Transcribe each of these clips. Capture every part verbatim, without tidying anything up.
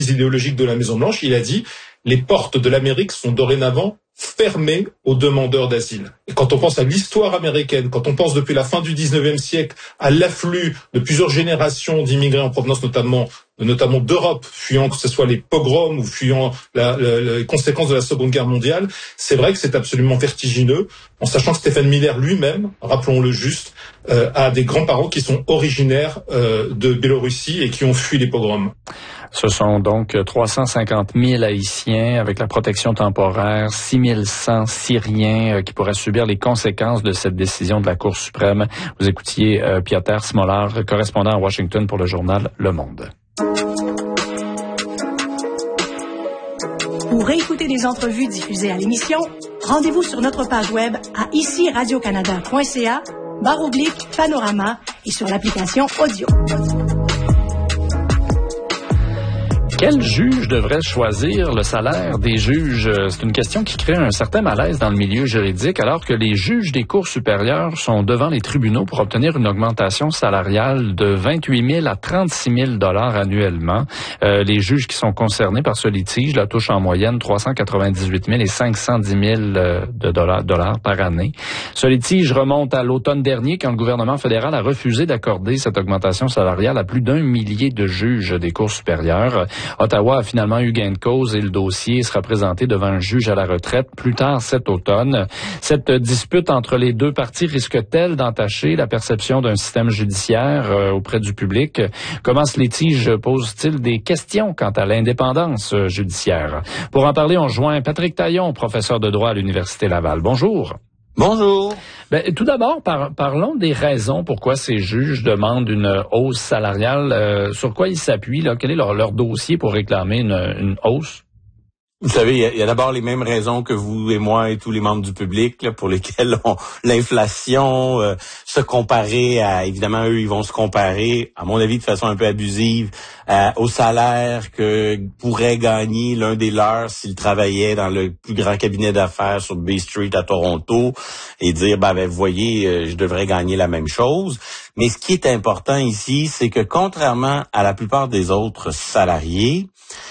idéologique de la Maison-Blanche, il a dit « Les portes de l'Amérique sont dorénavant fermées aux demandeurs d'asile ». Et quand on pense à l'histoire américaine, quand on pense depuis la fin du dix-neuvième siècle à l'afflux de plusieurs générations d'immigrés en provenance notamment notamment d'Europe, fuyant que ce soit les pogroms ou fuyant la, la, les conséquences de la Seconde Guerre mondiale, c'est vrai que c'est absolument vertigineux, en sachant que Stephen Miller lui-même, rappelons-le juste, euh, a des grands-parents qui sont originaires euh, de Biélorussie et qui ont fui les pogroms. Ce sont donc trois cent cinquante mille Haïtiens avec la protection temporaire, six mille cent Syriens qui pourraient subir les conséquences de cette décision de la Cour suprême. Vous écoutiez euh, Piotr Smolar, correspondant à Washington pour le journal Le Monde. Pour réécouter des entrevues diffusées à l'émission, rendez-vous sur notre page web à ici radio canada point c a barre oblique panorama et sur l'application audio. Quel juge devrait choisir le salaire des juges? C'est une question qui crée un certain malaise dans le milieu juridique, alors que les juges des cours supérieures sont devant les tribunaux pour obtenir une augmentation salariale de vingt-huit mille à trente-six mille dollars annuellement. Euh, les juges qui sont concernés par ce litige la touchent en moyenne trois cent quatre-vingt-dix-huit mille et cinq cent dix mille de dollars, dollars par année. Ce litige remonte à l'automne dernier, quand le gouvernement fédéral a refusé d'accorder cette augmentation salariale à plus d'un millier de juges des cours supérieures. Ottawa a finalement eu gain de cause et le dossier sera présenté devant un juge à la retraite plus tard cet automne. Cette dispute entre les deux parties risque-t-elle d'entacher la perception d'un système judiciaire euh, auprès du public? Comment ce litige pose-t-il des questions quant à l'indépendance euh, judiciaire? Pour en parler, on joint Patrick Taillon, professeur de droit à l'Université Laval. Bonjour. Bonjour. Ben, tout d'abord, par, parlons des raisons pourquoi ces juges demandent une hausse salariale. Euh, sur quoi ils s'appuient? Là? Quel est leur, leur dossier pour réclamer une, une hausse? Vous savez, il y, y a d'abord les mêmes raisons que vous et moi et tous les membres du public, là, pour lesquels on, l'inflation, euh, se comparer à, évidemment, eux, ils vont se comparer, à mon avis, de façon un peu abusive, euh, au salaire que pourrait gagner l'un des leurs s'il travaillait dans le plus grand cabinet d'affaires sur Bay Street à Toronto, et dire, ben, ben vous voyez, euh, je devrais gagner la même chose. Mais ce qui est important ici, c'est que contrairement à la plupart des autres salariés,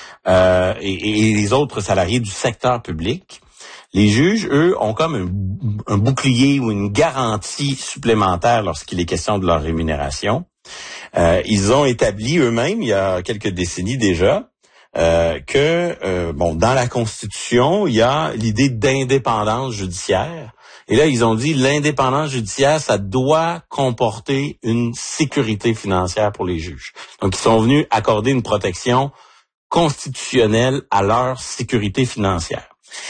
Euh, et, et les autres salariés du secteur public, les juges, eux, ont comme un, un bouclier ou une garantie supplémentaire lorsqu'il est question de leur rémunération. Euh, ils ont établi eux-mêmes, il y a quelques décennies déjà, euh, que euh, bon, dans la Constitution, il y a l'idée d'indépendance judiciaire. Et là, ils ont dit l'indépendance judiciaire, ça doit comporter une sécurité financière pour les juges. Donc, ils sont venus accorder une protection constitutionnelle à leur sécurité financière.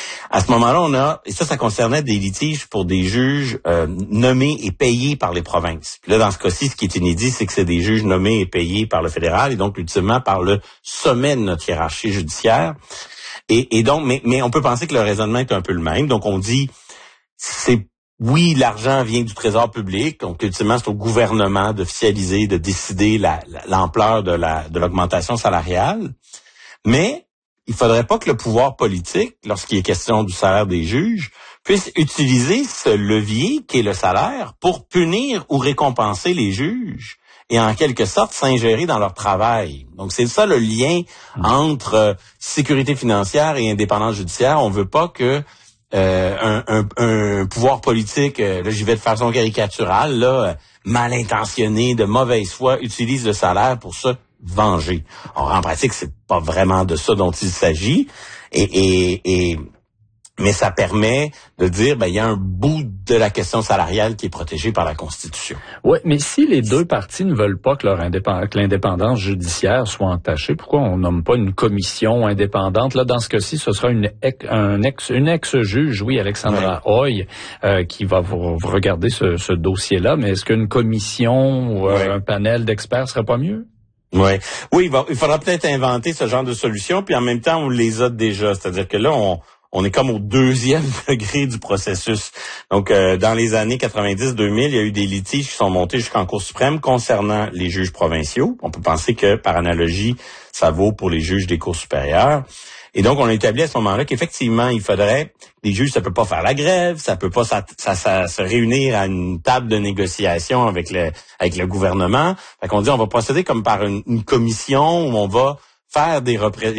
À ce moment-là, on a, et ça, ça concernait des litiges pour des juges euh, nommés et payés par les provinces. Puis là, dans ce cas-ci, ce qui est inédit, c'est que c'est des juges nommés et payés par le fédéral et donc ultimement par le sommet de notre hiérarchie judiciaire. Et, et donc, mais, mais on peut penser que le raisonnement est un peu le même. Donc, on dit, c'est oui, l'argent vient du trésor public, donc ultimement, c'est au gouvernement d'officialiser, de décider la, la, l'ampleur de, la, de l'augmentation salariale. Mais il faudrait pas que le pouvoir politique, lorsqu'il est question du salaire des juges, puisse utiliser ce levier qui est le salaire pour punir ou récompenser les juges et en quelque sorte s'ingérer dans leur travail. Donc c'est ça le lien entre euh, sécurité financière et indépendance judiciaire. On veut pas que euh, un, un, un pouvoir politique, euh, là j'y vais de façon caricaturale, là euh, mal intentionné, de mauvaise foi, utilise le salaire pour ça venger. Or, en pratique, c'est pas vraiment de ça dont il s'agit. Et, et, et, mais ça permet de dire, ben, il y a un bout de la question salariale qui est protégé par la Constitution. Oui, mais si les deux parties ne veulent pas que leur indépend- que l'indépendance judiciaire soit entachée, pourquoi on nomme pas une commission indépendante? Là, dans ce cas-ci, ce sera une ex, un ex, une ex-juge, oui, Alexandra ouais. Hoy, euh, qui va vous, vous regarder ce, ce dossier-là. Mais est-ce qu'une commission ou euh, ouais. un panel d'experts serait pas mieux? Oui, oui, il, va, il faudra peut-être inventer ce genre de solution, puis en même temps, on les a déjà. C'est-à-dire que là, on, on est comme au deuxième degré du processus. Donc, euh, dans les années quatre-vingt-dix deux mille, il y a eu des litiges qui sont montés jusqu'en Cour suprême concernant les juges provinciaux. On peut penser que, par analogie, ça vaut pour les juges des cours supérieures. Et donc, on a établi à ce moment-là qu'effectivement, il faudrait, les juges, ça peut pas faire la grève, ça peut pas ça, ça, ça, se réunir à une table de négociation avec le, avec le gouvernement. Fait qu'on dit, on va procéder comme par une, une commission où on va faire des repré-